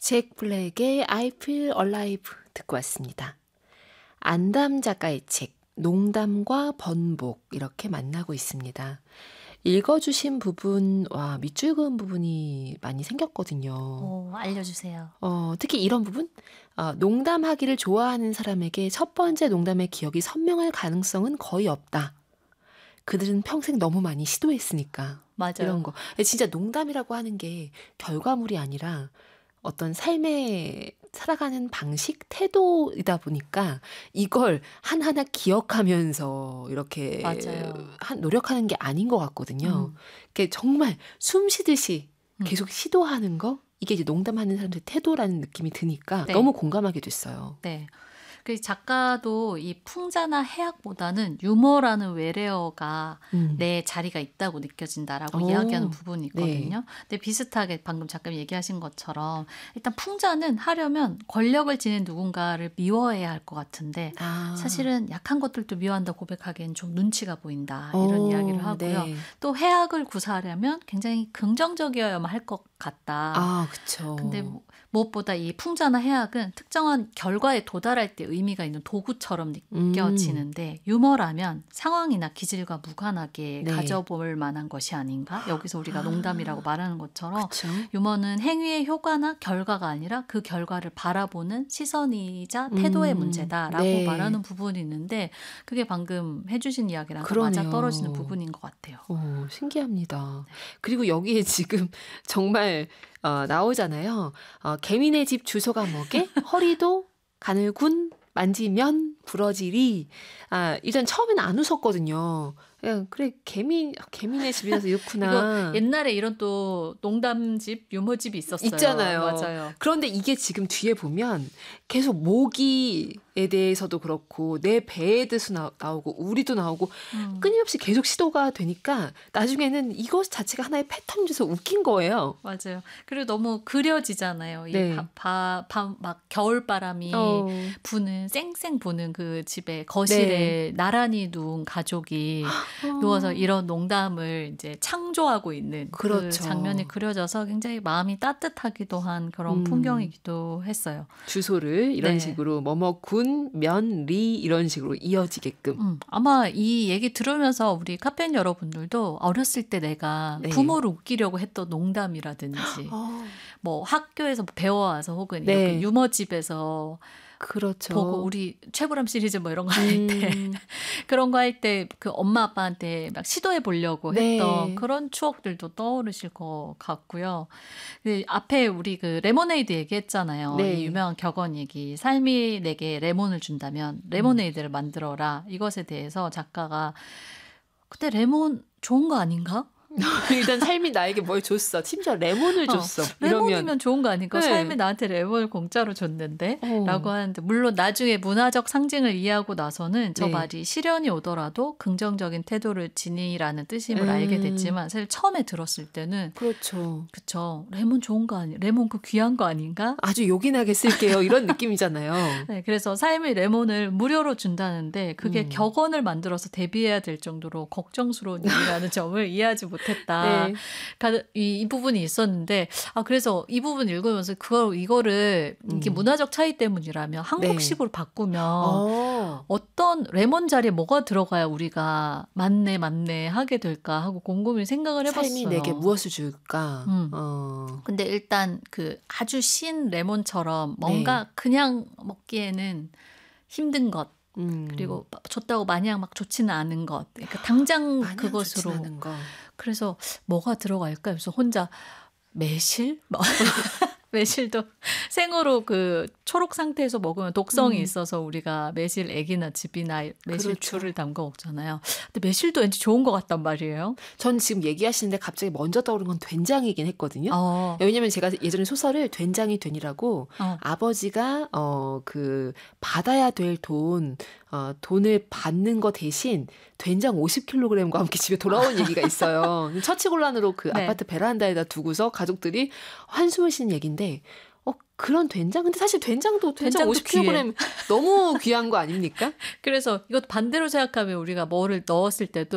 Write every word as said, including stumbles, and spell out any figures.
잭 블랙의 I Feel Alive 듣고 왔습니다. 안담 작가의 책 농담과 번복 이렇게 만나고 있습니다. 읽어주신 부분, 와 밑줄 그은 부분이 많이 생겼거든요. 오, 알려주세요. 어, 특히 이런 부분? 어, 농담하기를 좋아하는 사람에게 첫 번째 농담의 기억이 선명할 가능성은 거의 없다. 그들은 평생 너무 많이 시도했으니까. 맞아요. 이런 거. 진짜 농담이라고 하는 게 결과물이 아니라 어떤 삶의 살아가는 방식, 태도이다 보니까 이걸 하나하나 기억하면서 이렇게 맞아요. 한 노력하는 게 아닌 것 같거든요. 음. 그게 정말 숨 쉬듯이 음. 계속 시도하는 거? 이게 이제 농담하는 사람들의 태도라는 느낌이 드니까 네. 너무 공감하게 됐어요. 네. 그 작가도 이 풍자나 해악보다는 유머라는 외래어가 음. 내 자리가 있다고 느껴진다라고 오, 이야기하는 부분이 있거든요. 네. 근데 비슷하게 방금 작가님 얘기하신 것처럼 일단 풍자는 하려면 권력을 지닌 누군가를 미워해야 할 것 같은데 아. 사실은 약한 것들도 미워한다 고백하기엔 좀 눈치가 보인다 이런 오, 이야기를 하고요. 네. 또 해악을 구사하려면 굉장히 긍정적이어야만 할 것 같다. 아, 그쵸. 근데 뭐, 무엇보다 이 풍자나 해악은 특정한 결과에 도달할 때 의미가 있는 도구처럼 느껴지는데 음. 유머라면 상황이나 기질과 무관하게 네. 가져볼 만한 것이 아닌가? 여기서 우리가 아. 농담이라고 말하는 것처럼 그쵸. 유머는 행위의 효과나 결과가 아니라 그 결과를 바라보는 시선이자 태도의 음. 문제다라고 네. 말하는 부분이 있는데 그게 방금 해주신 이야기랑 그러네요. 맞아 떨어지는 부분인 것 같아요. 오, 신기합니다. 그리고 여기에 지금 정말 어, 나오잖아요. 어, 개미네 집 주소가 뭐게? 허리도 가늘군 만지면 부러지리. 아, 일단 처음에는 안 웃었거든요. 그냥 그래 개미 개미네 집이라서 이렇구나. 이거 옛날에 이런 또 농담집, 유머집이 있었어요. 있잖아요. 맞아요. 그런데 이게 지금 뒤에 보면 계속 모기에 대해서도 그렇고 내 배에 대해서 나, 나오고 우리도 나오고 음. 끊임없이 계속 시도가 되니까 나중에는 이것 자체가 하나의 패턴이 돼서 웃긴 거예요. 맞아요. 그리고 너무 그려지잖아요. 네. 이 바, 바, 바, 막 겨울바람이 어. 부는 쌩쌩 부는 그 집에 거실에 네. 나란히 누운 가족이 어. 누워서 이런 농담을 이제 창조하고 있는 그렇죠. 그 장면이 그려져서 굉장히 마음이 따뜻하기도 한 그런 음. 풍경이기도 했어요. 주소를 이런 네. 식으로 뭐뭐군, 면, 리 이런 식으로 이어지게끔. 음, 아마 이 얘기 들으면서 우리 카페인 여러분들도 어렸을 때 내가 네. 부모를 웃기려고 했던 농담이라든지 어. 뭐 학교에서 배워와서 혹은 네. 이렇게 유머집에서 그렇죠. 보고 우리 최불암 시리즈 뭐 이런 거 할 때 음. 그런 거 할 때 그 엄마 아빠한테 막 시도해 보려고 네. 했던 그런 추억들도 떠오르실 것 같고요. 그 앞에 우리 그 레모네이드 얘기했잖아요. 네. 이 유명한 격언 얘기. 삶이 내게 레몬을 준다면 레모네이드를 만들어라. 이것에 대해서 작가가 그때 레몬 좋은 거 아닌가? 일단 삶이 나에게 뭘 줬어. 심지어 레몬을 줬어. 어, 이러면 레몬이면 좋은 거 아닌가? 네. 삶이 나한테 레몬을 공짜로 줬는데? 어. 라고 하는데 물론 나중에 문화적 상징을 이해하고 나서는 저 네. 말이 시련이 오더라도 긍정적인 태도를 지니라는 뜻임을 음. 알게 됐지만 사실 처음에 들었을 때는 그렇죠. 그쵸. 레몬 좋은 거 아니 레몬 그 귀한 거 아닌가? 아주 요긴하게 쓸게요. 이런 느낌이잖아요. 네, 그래서 삶의 레몬을 무료로 준다는데 그게 음. 격언을 만들어서 대비해야 될 정도로 걱정스러운 일이라는 점을 이해하지 못했다. 네. 이, 이 부분이 있었는데 아 그래서 이 부분 읽으면서 그걸 이거를 이게 음. 문화적 차이 때문이라면 한국식으로 바꾸면 어. 어떤 레몬 자리에 뭐가 들어가야 우리가 맞네 맞네 하게 될까 하고 곰곰이 생각을 해봤어요. 삶이 내게 무엇을 줄까? 음. 어. 근데 일단 그 아주 신 레몬처럼 뭔가 네. 그냥 먹기에는 힘든 것 음. 그리고 줬다고 마냥 막 좋지는 않은 것 그러니까 당장 마냥 그것으로 좋진 않은 거. 그래서 뭐가 들어갈까? 그래서 혼자 매실? 뭐 매실도 생으로 그 초록 상태에서 먹으면 독성이 음. 있어서 우리가 매실 액이나 즙이나 매실주를 그렇죠. 담가 먹잖아요. 근데 매실도 왠지 좋은 것 같단 말이에요. 전 지금 얘기하시는데 갑자기 먼저 떠오른 건 된장이긴 했거든요. 어. 왜냐면 제가 예전에 소설을 된장이 된이라고 어. 아버지가 어 그 받아야 될 돈 어, 돈을 받는 거 대신 된장 오십 킬로그램과 함께 집에 돌아온 얘기가 있어요. 처치곤란으로 그 네. 아파트 베란다에다 두고서 가족들이 한숨을 쉬는 얘기인데 어 그런 된장? 근데 사실 된장도 된장 된장도 오십 킬로그램 너무 귀한 거 아닙니까? 그래서 이것 반대로 생각하면 우리가 뭐를 넣었을 때도